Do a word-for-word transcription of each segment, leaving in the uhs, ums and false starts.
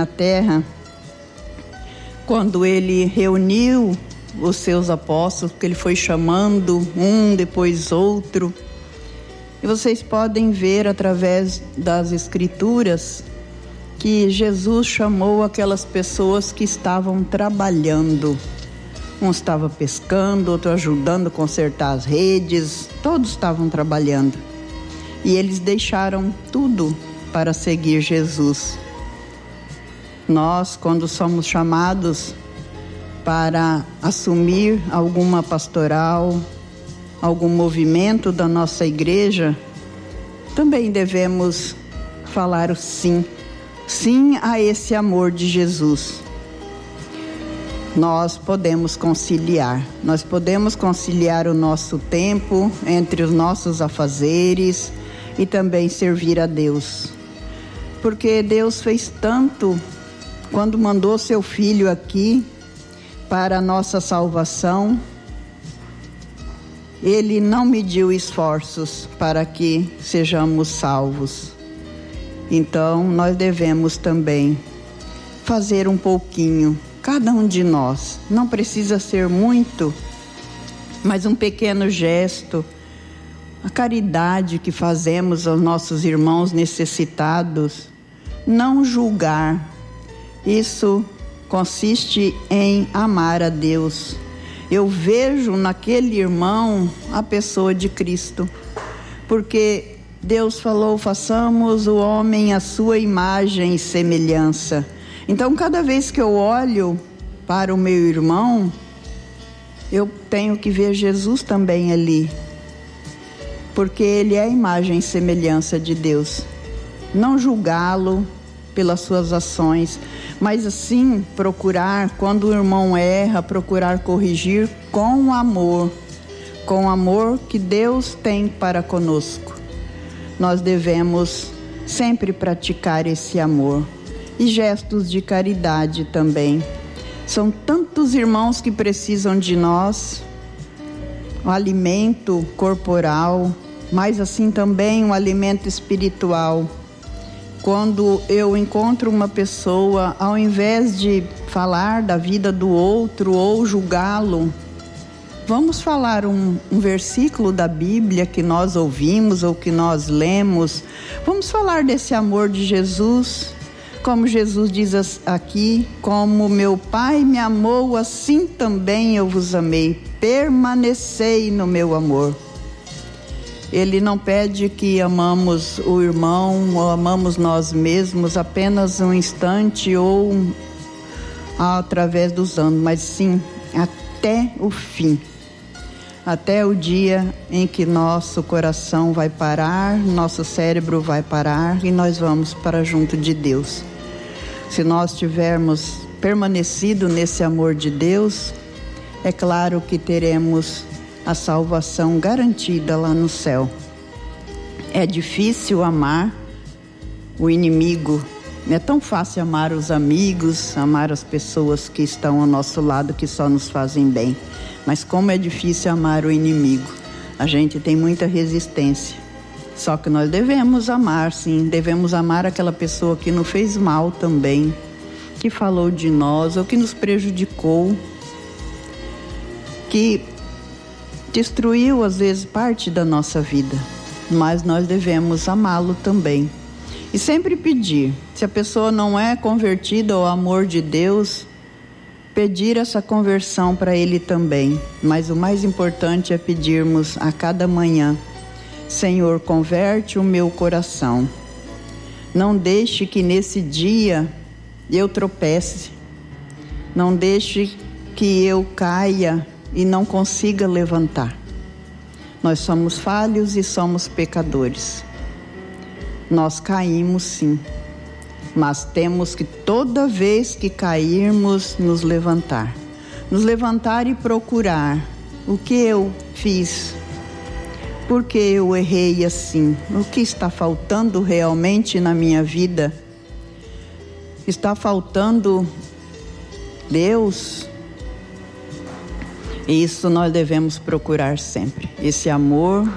na terra, quando ele reuniu os seus apóstolos, que ele foi chamando um depois outro. E vocês podem ver através das escrituras que Jesus chamou aquelas pessoas que estavam trabalhando. Um estava pescando, outro ajudando a consertar as redes, todos estavam trabalhando. E eles deixaram tudo para seguir Jesus. Nós, quando somos chamados para assumir alguma pastoral, algum movimento da nossa igreja, também devemos falar o sim. Sim a esse amor de Jesus. Nós podemos conciliar. Nós podemos conciliar o nosso tempo entre os nossos afazeres e também servir a Deus. Porque Deus fez tanto quando mandou seu Filho aqui para a nossa salvação. Ele não mediu esforços para que sejamos salvos. Então, nós devemos também fazer um pouquinho, cada um de nós. Não precisa ser muito, mas um pequeno gesto, a caridade que fazemos aos nossos irmãos necessitados. Não julgar. Isso consiste em amar a Deus. Eu vejo naquele irmão a pessoa de Cristo, porque Deus falou, façamos o homem à sua imagem e semelhança. Então, cada vez que eu olho para o meu irmão, eu tenho que ver Jesus também ali, porque ele é a imagem e semelhança de Deus. Não julgá-lo pelas suas ações, mas assim procurar, quando o irmão erra, procurar corrigir com amor, com o amor que Deus tem para conosco. Nós devemos sempre praticar esse amor. E gestos de caridade também. São tantos irmãos que precisam de nós, o alimento corporal, mas assim também o alimento espiritual. Quando eu encontro uma pessoa, ao invés de falar da vida do outro ou julgá-lo, vamos falar um, um versículo da Bíblia que nós ouvimos ou que nós lemos. Vamos falar desse amor de Jesus, como Jesus diz aqui, como meu Pai me amou, assim também eu vos amei. Permanecei no meu amor. Ele não pede que amamos o irmão ou amamos nós mesmos apenas um instante ou através dos anos, mas sim até o fim. Até o dia em que nosso coração vai parar, nosso cérebro vai parar e nós vamos para junto de Deus. Se nós tivermos permanecido nesse amor de Deus, é claro que teremos a salvação garantida lá no céu. É difícil amar o inimigo. Não é tão fácil amar os amigos, amar as pessoas que estão ao nosso lado, que só nos fazem bem. Mas como é difícil amar o inimigo. A gente tem muita resistência. Só que nós devemos amar, sim. Devemos amar aquela pessoa que nos fez mal também, que falou de nós ou que nos prejudicou, que destruiu às vezes parte da nossa vida. Mas nós devemos amá-lo também. E sempre pedir, se a pessoa não é convertida ao amor de Deus, pedir essa conversão para ele também. Mas o mais importante é pedirmos a cada manhã: Senhor, converte o meu coração. Não deixe que nesse dia eu tropece. Não deixe que eu caia e não consiga levantar. Nós somos falhos e somos pecadores. Nós caímos sim, mas temos que toda vez que cairmos nos levantar. Nos levantar e procurar o que eu fiz, por que eu errei assim, o que está faltando realmente na minha vida. Está faltando Deus? Isso nós devemos procurar sempre. Esse amor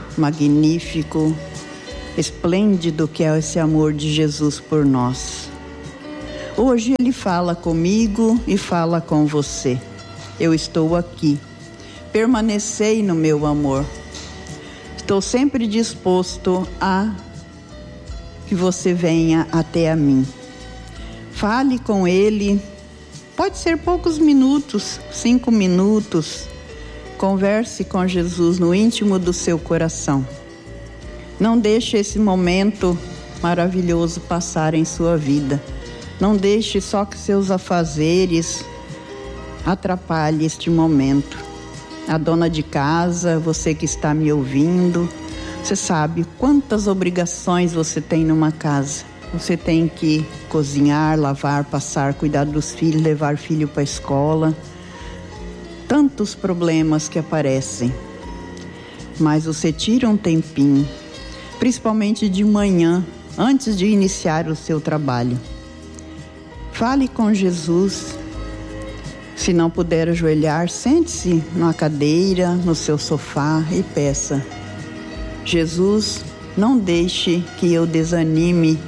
magnífico, esplêndido que é esse amor de Jesus por nós. Hoje Ele fala comigo e fala com você. Eu estou aqui. Permanecei no meu amor. Estou sempre disposto a que você venha até a mim. Fale com Ele. Pode ser poucos minutos, cinco minutos. Converse com Jesus no íntimo do seu coração. Não deixe esse momento maravilhoso passar em sua vida. Não deixe só que seus afazeres atrapalhem este momento. A dona de casa, você que está me ouvindo, você sabe quantas obrigações você tem numa casa. Você tem que cozinhar, lavar, passar, cuidar dos filhos, levar filho para a escola. Tantos problemas que aparecem. Mas você tira um tempinho, principalmente de manhã, antes de iniciar o seu trabalho. Fale com Jesus. Se não puder ajoelhar, sente-se numa cadeira, no seu sofá e peça: Jesus, não deixe que eu desanime,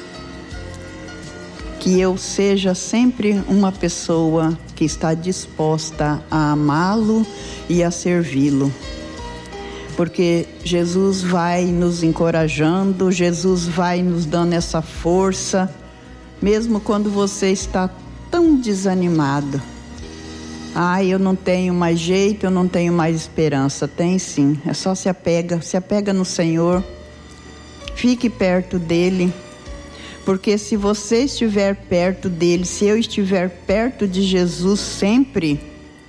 que eu seja sempre uma pessoa que está disposta a amá-lo e a servi-lo. Porque Jesus vai nos encorajando, Jesus vai nos dando essa força, mesmo quando você está tão desanimado. Ah, eu não tenho mais jeito, eu não tenho mais esperança. Tem sim, é só se apega, se apega no Senhor, fique perto dEle, porque se você estiver perto dEle, se eu estiver perto de Jesus sempre,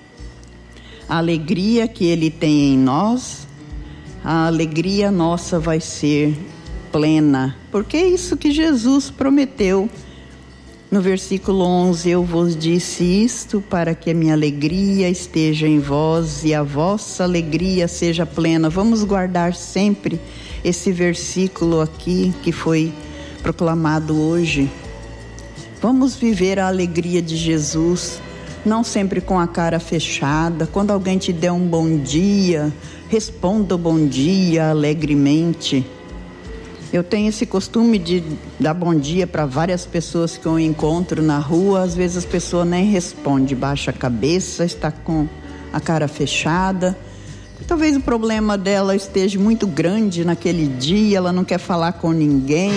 a alegria que Ele tem em nós, a alegria nossa vai ser plena, porque é isso que Jesus prometeu. No versículo onze, eu vos disse isto para que a minha alegria esteja em vós e a vossa alegria seja plena. Vamos guardar sempre esse versículo aqui que foi proclamado hoje. Vamos viver a alegria de Jesus, não sempre com a cara fechada. Quando alguém te der um bom dia, responda o bom dia alegremente. Eu tenho esse costume de dar bom dia para várias pessoas que eu encontro na rua. Às vezes as pessoas nem respondem, baixa a cabeça, está com a cara fechada. Talvez o problema dela esteja muito grande naquele dia, ela não quer falar com ninguém.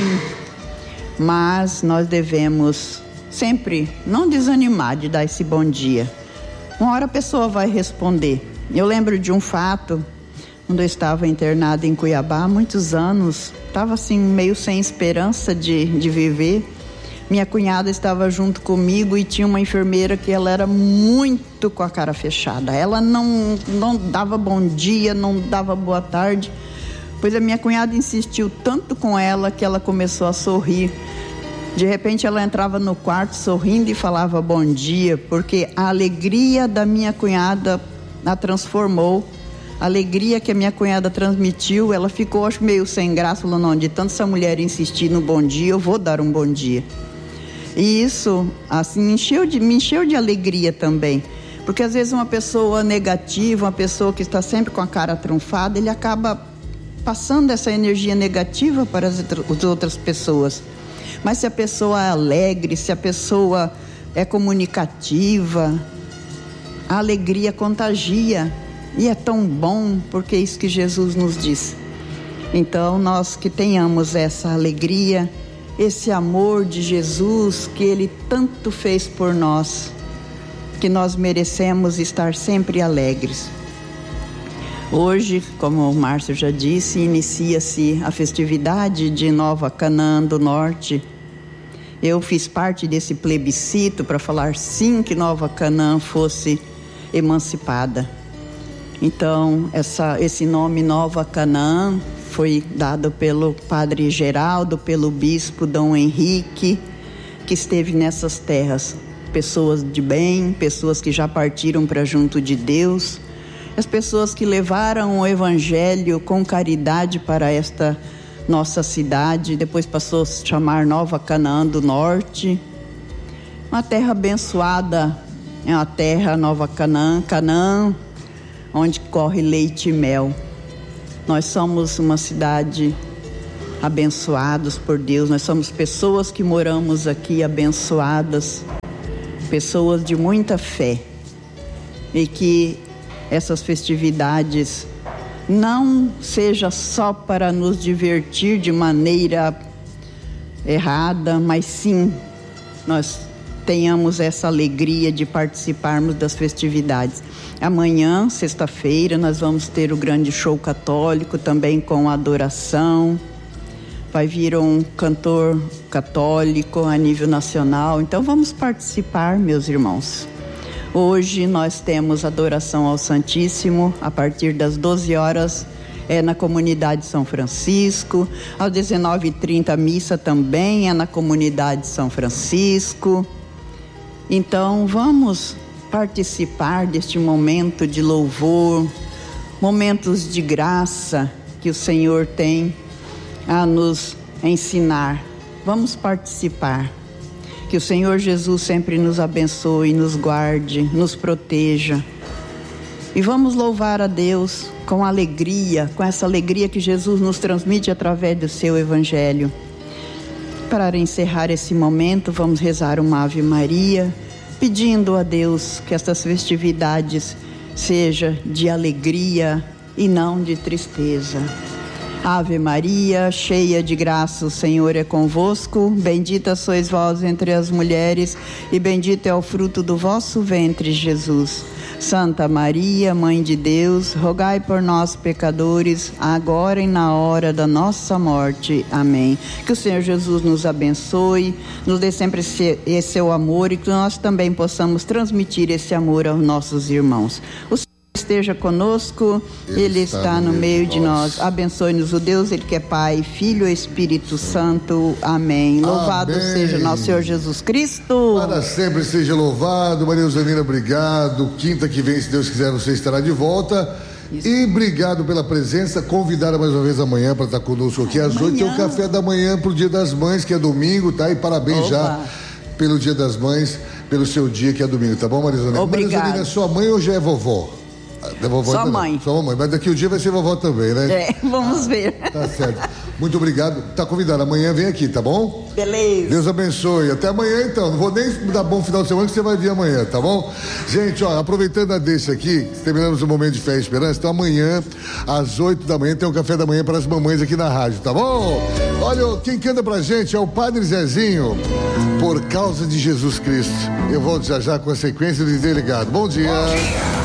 Mas nós devemos sempre não desanimar de dar esse bom dia. Uma hora a pessoa vai responder. Eu lembro de um fato, quando eu estava internada em Cuiabá há muitos anos, estava assim meio sem esperança de, de viver. Minha cunhada estava junto comigo e tinha uma enfermeira que ela era muito com a cara fechada. Ela não, não dava bom dia, não dava boa tarde. Pois a minha cunhada insistiu tanto com ela que ela começou a sorrir. De repente ela entrava no quarto sorrindo e falava bom dia, porque a alegria da minha cunhada a transformou. A alegria que a minha cunhada transmitiu, ela ficou acho meio sem graça, falou, não, de tanto essa mulher insistir no bom dia, eu vou dar um bom dia. E isso assim, me encheu de, me encheu de alegria também, porque às vezes uma pessoa negativa, uma pessoa que está sempre com a cara trunfada, ele acaba passando essa energia negativa para as, as outras pessoas. Mas se a pessoa é alegre, se a pessoa é comunicativa, a alegria contagia. E é tão bom, porque é isso que Jesus nos diz. Então, nós que tenhamos essa alegria, esse amor de Jesus que Ele tanto fez por nós, que nós merecemos estar sempre alegres. Hoje, como o Márcio já disse, inicia-se a festividade de Nova Canaã do Norte. Eu fiz parte desse plebiscito para falar sim que Nova Canaã fosse emancipada. Então, essa, esse nome Nova Canaã foi dado pelo padre Geraldo, pelo bispo Dom Henrique, que esteve nessas terras. Pessoas de bem, pessoas que já partiram para junto de Deus, as pessoas que levaram o evangelho com caridade para esta nossa cidade, depois passou a se chamar Nova Canaã do Norte. Uma terra abençoada, é uma terra Nova Canaã, Canaã, onde corre leite e mel. Nós somos uma cidade abençoados por Deus. Nós somos pessoas que moramos aqui abençoadas, pessoas de muita fé, e que essas festividades não seja só para nos divertir de maneira errada, mas sim nós tenhamos essa alegria de participarmos das festividades. Amanhã, sexta-feira, nós vamos ter o grande show católico, também com adoração. Vai vir um cantor católico a nível nacional, então vamos participar, meus irmãos. Hoje nós temos adoração ao Santíssimo a partir das doze horas, é na comunidade São Francisco. Às dezenove e trinta a missa também é na comunidade São Francisco. Então vamos participar deste momento de louvor, momentos de graça que o Senhor tem a nos ensinar. Vamos participar. Que o Senhor Jesus sempre nos abençoe, nos guarde, nos proteja. E vamos louvar a Deus com alegria, com essa alegria que Jesus nos transmite através do seu Evangelho. Para encerrar esse momento, vamos rezar uma Ave Maria, pedindo a Deus que estas festividades sejam de alegria e não de tristeza. Ave Maria, cheia de graça, o Senhor é convosco. Bendita sois vós entre as mulheres, e bendito é o fruto do vosso ventre, Jesus. Santa Maria, Mãe de Deus, rogai por nós, pecadores, agora e na hora da nossa morte. Amém. Que o Senhor Jesus nos abençoe, nos dê sempre esse, esse seu amor, e que nós também possamos transmitir esse amor aos nossos irmãos. O esteja conosco, Ele, Ele está, está no meio de nós. nós. Abençoe-nos o Deus, Ele que é Pai, Filho e Espírito Santo. Amém. Louvado Amém. Seja nosso Senhor Jesus Cristo. Para sempre seja louvado. Maria Eusanina, obrigado. Quinta que vem, se Deus quiser, você estará de volta. Isso. E obrigado pela presença. Convidada mais uma vez amanhã para estar conosco aqui às oito. Tem o café da manhã para o Dia das Mães, que é domingo, tá? E parabéns Opa. já pelo Dia das Mães, pelo seu dia que é domingo, tá bom, Maria Eusanina? Obrigada. Maria Eusanina, é sua mãe ou já é vovó? Da vovó Sua mãe. Sua mãe, mas daqui o dia vai ser vovó também, né? É, vamos ah, ver. Tá certo. Muito obrigado. Tá convidado. Amanhã vem aqui, tá bom? Beleza. Deus abençoe. Até amanhã, então. Não vou nem dar bom final de semana, que você vai vir amanhã, tá bom? Gente, ó, aproveitando a deixa aqui, terminamos o momento de fé e esperança. Então amanhã, às oito da manhã, tem um café da manhã para as mamães aqui na rádio, tá bom? Olha, quem canta pra gente é o Padre Zezinho, Por Causa de Jesus Cristo. Eu volto já já com a sequência de Desligado. Bom dia. Bom dia.